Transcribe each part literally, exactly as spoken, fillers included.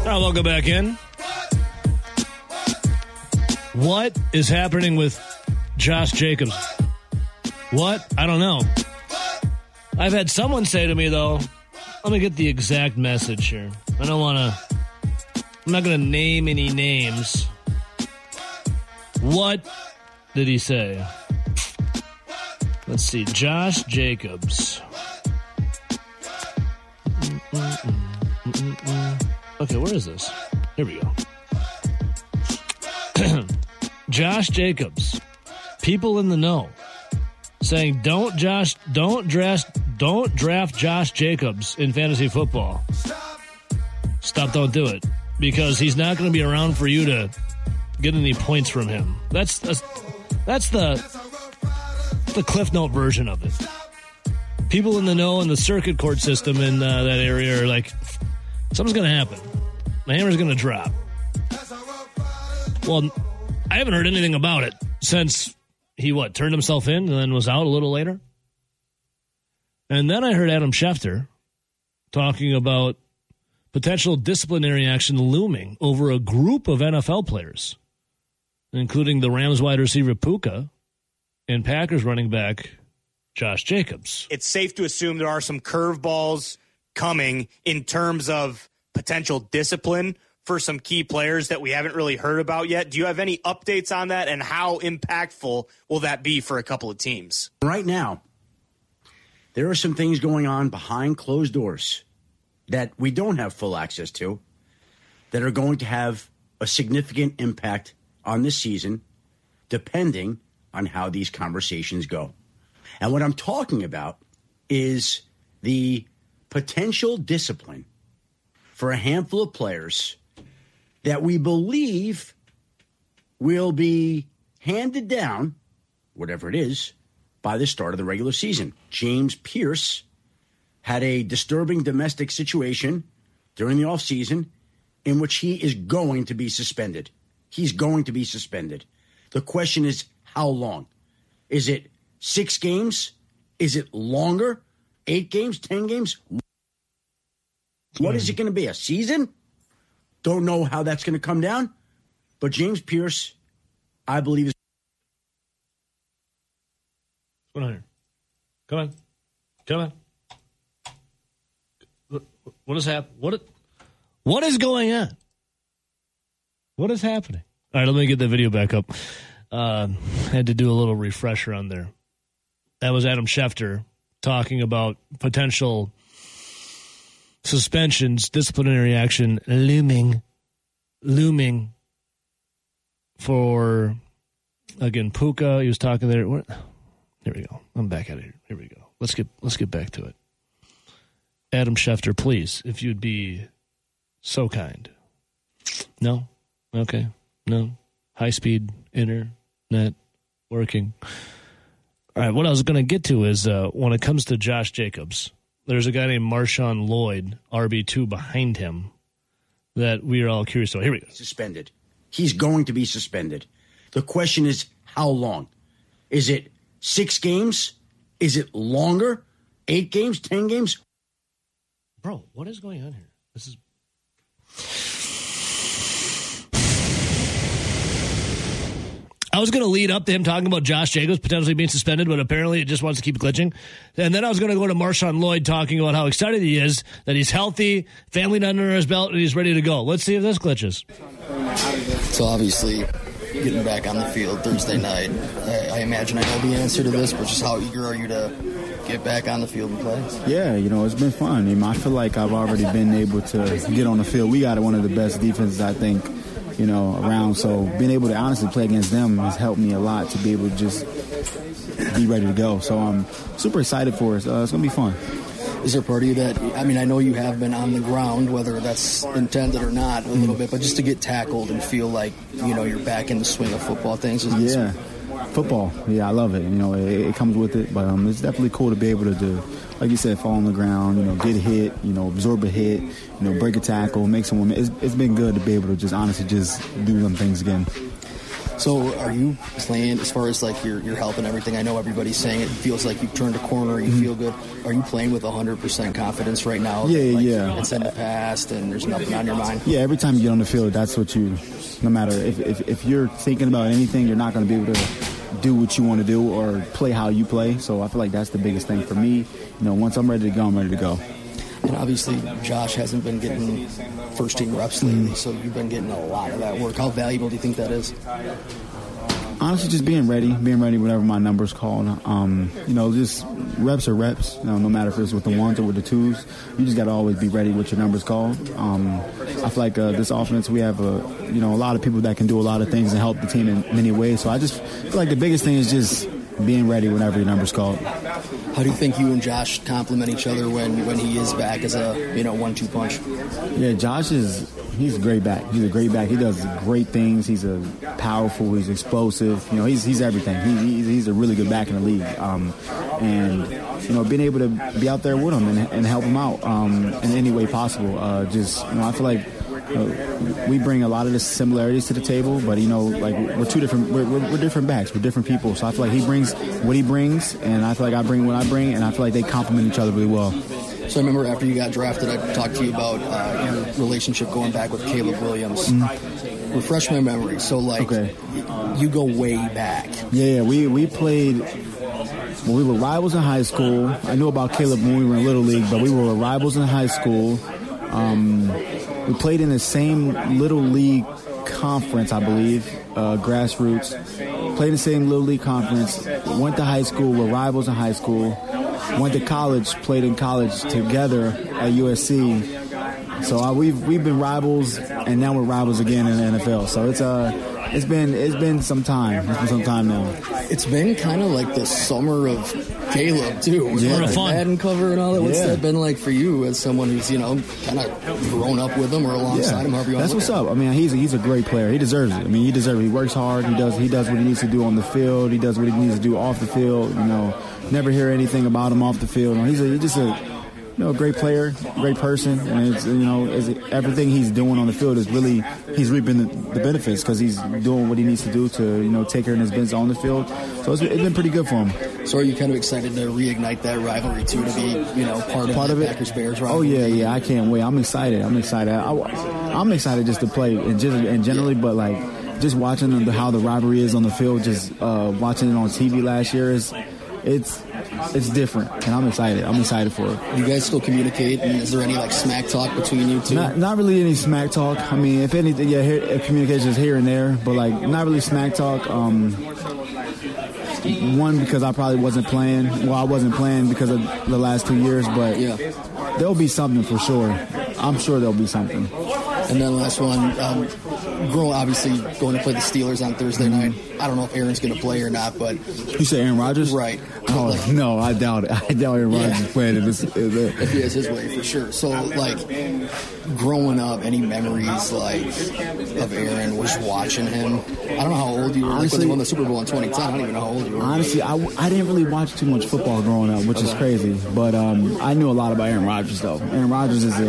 right, welcome back in. What is happening with Josh Jacobs? What? I don't know. I've had someone say to me, though, let me get the exact message here. I don't want to, I'm not going to name any names. What did he say? Let's see. Josh Jacobs. Okay, where is this? Here we go. Josh Jacobs. People in the know saying don't Josh don't draft don't draft Josh Jacobs in fantasy football. Stop, don't do it. Because he's not going to be around for you to get any points from him. That's that's, that's the the Cliff Note version of it. People in the know in the circuit court system in uh, that area are like, something's going to happen. The hammer's going to drop. Well, I haven't heard anything about it since he, what, turned himself in and then was out a little later? And then I heard Adam Schefter talking about potential disciplinary action looming over a group of N F L players, including the Rams wide receiver Puka and Packers running back Josh Jacobs. It's safe to assume there are some curveballs coming in terms of potential discipline for some key players that we haven't really heard about yet. Do you have any updates on that, and how impactful will that be for a couple of teams? Right now, there are some things going on behind closed doors that we don't have full access to that are going to have a significant impact on this season, depending on how these conversations go. And what I'm talking about is the potential discipline for a handful of players that we believe will be handed down, whatever it is, by the start of the regular season. James Pierce had a disturbing domestic situation during the offseason in which he is going to be suspended. He's going to be suspended. The question is, how long? Is it six games? Is it longer? Eight games? Ten games? What is it going to be? A season? Don't know how that's going to come down. But James Pierce, I believe, is. What's going on here? Come on. Come on. What is happening? What, what is going on? What is happening? All right, let me get the video back up. Uh, had to do a little refresher on there. That was Adam Schefter talking about potential suspensions, disciplinary action looming, looming for, again, Puka. He was talking there. What? Here we go. I'm back at it. Here we go. Let's get let's get back to it. Adam Schefter, please, if you'd be so kind. No? Okay. No? High-speed internet working. All right, what I was going to get to is uh, when it comes to Josh Jacobs, there's a guy named Marshawn Lloyd, R B two, behind him that we are all curious about. Here we go. Suspended. He's going to be suspended. The question is, how long? Is it six games? Is it longer? Eight games? Ten games? Bro, what is going on here? This is... I was going to lead up to him talking about Josh Jacobs potentially being suspended, but apparently it just wants to keep glitching. And then I was going to go to Marshawn Lloyd talking about how excited he is, that he's healthy, family none under his belt, and he's ready to go. Let's see if this glitches. So obviously, getting back on the field Thursday night, I, I imagine I know the answer to this, but just how eager are you to get back on the field and play? Yeah, you know, it's been fun. I mean, I feel like I've already been able to get on the field. We got one of the best defenses, I think, you know, around. So being able to honestly play against them has helped me a lot to be able to just be ready to go. So I'm super excited for it. Uh, it's going to be fun. Is there part of you that, I mean, I know you have been on the ground, whether that's intended or not, a little bit, but just to get tackled and feel like, you know, you're back in the swing of football things. Is yeah. Football. Yeah, I love it. You know, it, it comes with it, but um, it's definitely cool to be able to do, like you said, fall on the ground, you know, get a hit, you know, absorb a hit, you know, break a tackle, make someone. It's, it's been good to be able to just honestly just do them things again. So are you playing, as far as like your, your health and everything, I know everybody's saying it feels like you've turned a corner, you mm-hmm. feel good. Are you playing with one hundred percent confidence right now? Yeah, like yeah. It's in the past and there's nothing on your mind? Yeah, every time you get on the field, that's what you, no matter if, if, if you're thinking about anything, you're not going to be able to do what you want to do or play how you play. So I feel like that's the biggest thing for me. You know, once I'm ready to go, I'm ready to go. And obviously, Josh hasn't been getting first-team reps lately, mm-hmm. so you've been getting a lot of that work. How valuable do you think that is? Honestly, just being ready, being ready whatever my number's called. Um, you know, just reps are reps. You know, no matter if it's with the ones or with the twos, you just got to always be ready with your number's called. Um, I feel like uh, this offense, we have a you know a lot of people that can do a lot of things and help the team in many ways. So I just feel like the biggest thing is just being ready whenever your number's called. How do you think you and Josh complement each other when, when he is back as a you know one two punch? Yeah, Josh is he's a great back. He's a great back. He does great things. He's a powerful. He's explosive. You know, he's he's everything. He, he's, he's a really good back in the league. Um, and you know, being able to be out there with him and, and help him out um, in any way possible. Uh, just you know, I feel like. Uh, we bring a lot of the similarities to the table, but you know, like we're two different, we're, we're, we're different backs, we're different people. So I feel like he brings what he brings, and I feel like I bring what I bring, and I feel like they complement each other really well. So I remember after you got drafted, I talked to you about uh, your relationship going back with Caleb Williams. Mm-hmm. Refresh my memory. So like, okay. you go way back. Yeah, we we played. Well, we were rivals in high school. I knew about Caleb when we were in Little League, but we were rivals in high school. Um, we played in the same Little League conference, I believe, uh, grassroots. Played in the same Little League conference. Went to high school. Were rivals in high school. Went to college. Played in college together at U S C. So uh, we've we've been rivals, and now we're rivals again in the N F L. So it's uh it's been it's been some time. It's been some time now. It's been kind of like the summer of Caleb too. Yeah, like fun. Madden cover and all that. What's yeah. that been like for you as someone who's you know kind of grown up with him or alongside yeah. him? However you want That's to what's look up. I mean, he's a, he's a great player. He deserves it. I mean, he deserves it. He works hard. He does he does what he needs to do on the field. He does what he needs to do off the field. You know, never hear anything about him off the field. He's a, he's just a You know, a great player, great person, and it's, you know, it's, everything he's doing on the field is really he's reaping the, the benefits because he's doing what he needs to do to you know take care of his business on the field. So it's, it's been pretty good for him. So are you kind of excited to reignite that rivalry too, to be you know part of part of it? Packers Bears rivalry? Oh yeah, yeah, I can't wait. I'm excited. I'm excited. I, I'm excited just to play and just and generally, but like just watching the, how the rivalry is on the field, just uh, watching it on T V last year is it's. It's different, and I'm excited. I'm excited for it. Do you guys still communicate? And is there any like smack talk between you two? Not, not really any smack talk. I mean, if anything, yeah, here, communication is here and there, but like not really smack talk. Um, one because I probably wasn't playing. Well, I wasn't playing because of the last two years, but yeah. there'll be something for sure. I'm sure there'll be something. And then last one, um, growing obviously going to play the Steelers on Thursday night. I don't know if Aaron's going to play or not, but you say Aaron Rodgers, right? Oh like, no, I doubt it. I doubt Aaron Rodgers yeah. is playing in this. If he has his way, for sure. So like growing up, any memories like of Aaron was watching him? I don't know how old you were. Honestly, like when they won the Super Bowl in twenty ten. I don't even know how old you were. Honestly, I, I didn't really watch too much football growing up, which okay. is crazy. But um, I knew a lot about Aaron Rodgers, though. Aaron Rodgers is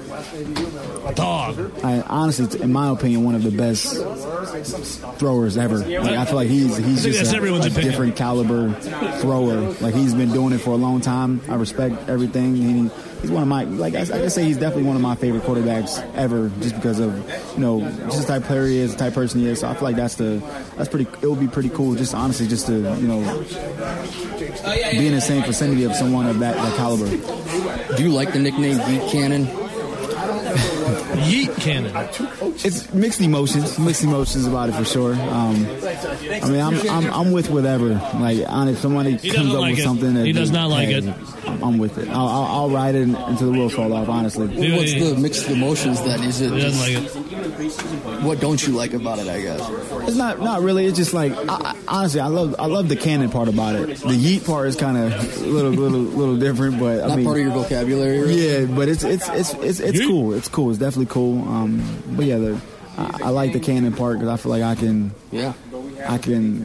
a dog. I, honestly, in my opinion, one of the best throwers ever. Like, I feel like he's he's just a, a different caliber thrower. Like he's been doing it for a long time. I respect everything. He, he's one of my like I, I can say he's definitely one of my favorite quarterbacks ever, just because of you know just the type of player he is, the type of person he is. So I feel like that's the that's pretty. It would be pretty cool, just honestly, just to you know be in the same vicinity of someone of that, that caliber. Do you like the nickname Yeet Cannon? Yeet Cannon. It's mixed emotions, mixed emotions about it for sure. Um, I mean, I'm, I'm I'm with whatever. Like, honestly, if somebody he comes up like with it. something that he does not like hey, it. I'm with it. I'll, I'll, I'll ride it until the wheels fall off. Honestly, well, what's the mixed emotions then? Is it? He doesn't just, like it. What don't you like about it? I guess it's not not really. It's just like I, I, honestly, I love I love the cannon part about it. The yeet part is kind of a little little little different, but I not mean, part of your vocabulary. Really? Yeah, but it's it's it's it's it's cool. It's cool. It's definitely cool. Um, but yeah, the, I, I like the cannon part because I feel like I can yeah I can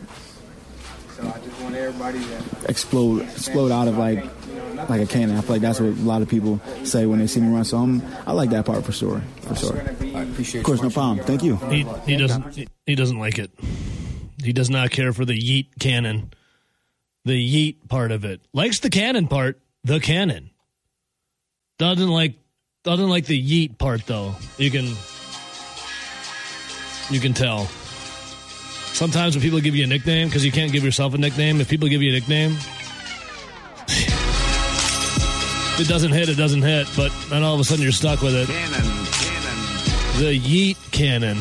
explode explode out of like like a cannon. I feel like that's what a lot of people say when they see me run. So I'm, I like that part for sure, for sure. I appreciate it. Of course, no problem. Thank you. He he doesn't he, he doesn't like it. He does not care for the yeet cannon. The yeet part of it. Likes the cannon part, the cannon. Doesn't like doesn't like the yeet part though. You can you can tell. Sometimes when people give you a nickname, because you can't give yourself a nickname, if people give you a nickname, if it doesn't hit, it doesn't hit, but then all of a sudden you're stuck with it. Cannon, cannon. The yeet cannon.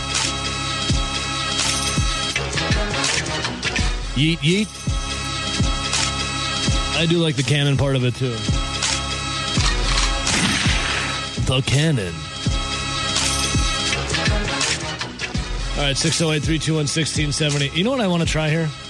Yeet, yeet. I do like the cannon part of it, too. The cannon. All right, six oh eight, three two one, one six seven oh. You know what I want to try here?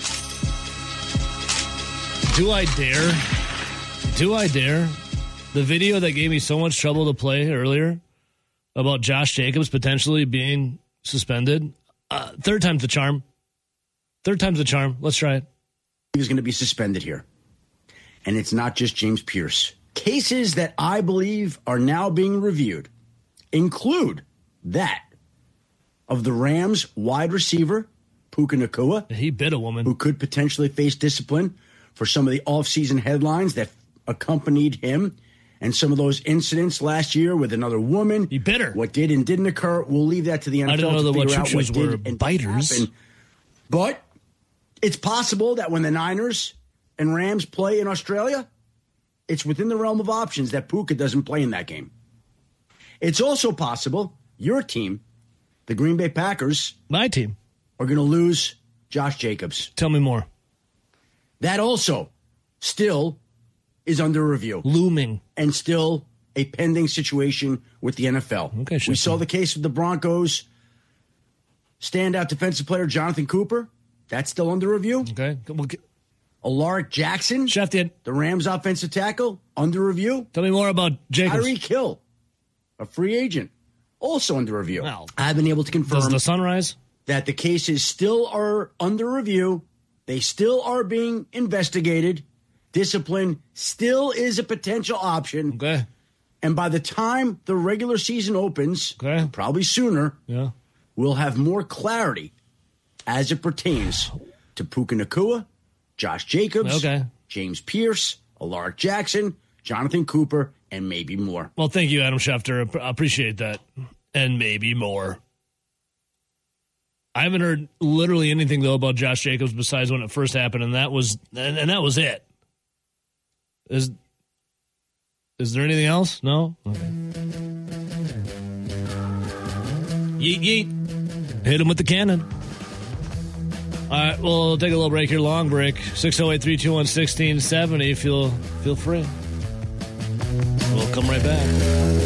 Do I dare? Do I dare? The video that gave me so much trouble to play earlier about Josh Jacobs potentially being suspended. Uh, third time's the charm. Third time's the charm. Let's try it. He was going to be suspended here. And it's not just James Pierce. Cases that I believe are now being reviewed include that of the Rams wide receiver, Puka Nacua. He bit a woman. Who could potentially face discipline for some of the offseason headlines that accompanied him and some of those incidents last year with another woman. He bit her. What did and didn't occur, we'll leave that to the N F L I didn't know to that what figure out choo-choos what were did and biters. didn't happen. But it's possible that when the Niners and Rams play in Australia, it's within the realm of options that Puka doesn't play in that game. It's also possible your team, the Green Bay Packers, my team, are going to lose Josh Jacobs. Tell me more. That also still is under review. Looming. And still a pending situation with the N F L. Okay, sure. We saw the case with the Broncos standout defensive player Jonathan Cooper. That's still under review. Okay. We'll get- Alaric Jackson, Sheffield, the Rams offensive tackle, under review. Tell me more about Jacobs. Tyreek Hill, a free agent, also under review. Well, I've been able to confirm does the sunrise? that the cases still are under review. They still are being investigated. Discipline still is a potential option. Okay. And by the time the regular season opens, okay. probably sooner, yeah, we'll have more clarity as it pertains to Puka Nacua, Josh Jacobs, okay. James Pierce, Alaric Jackson, Jonathan Cooper, and maybe more. Well, thank you, Adam Schefter. I appreciate that. And maybe more. I haven't heard literally anything, though, about Josh Jacobs besides when it first happened, and that was and, and that was it. Is is there anything else? No? Okay. Yeet, yeet. Hit him with the cannon. All right, we'll take a little break here, long break. six oh eight, three two one, one six seven oh. Feel, feel free. We'll come right back.